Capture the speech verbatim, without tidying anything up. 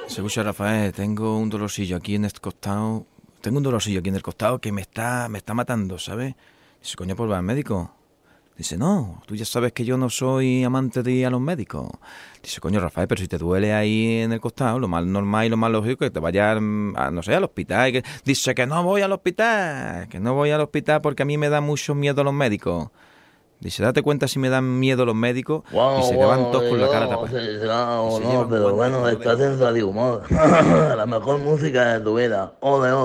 Se escucha, Rafael, tengo un dolorcillo aquí en el costado. Tengo un dolorcillo aquí en el costado que me está, me está matando, ¿sabes? Dice, coño, pues va al médico. Dice, no, tú ya sabes que yo no soy amante de ir a los médicos. Dice, coño, Rafael, pero si te duele ahí en el costado, lo más normal y lo más lógico es que te vayas, mm, a, no sé, al hospital. Y que... Dice que no voy al hospital, que no voy al hospital porque a mí me da mucho miedo los médicos. Dice, date cuenta si me dan miedo los médicos. Y Wow, se quedaban wow, todos con la cara yo, tapada. sí, Y no, se no, llevan pero guantes bueno, cuando ven. estás en Radio Humor. La mejor música de tu vida. Ole, ole.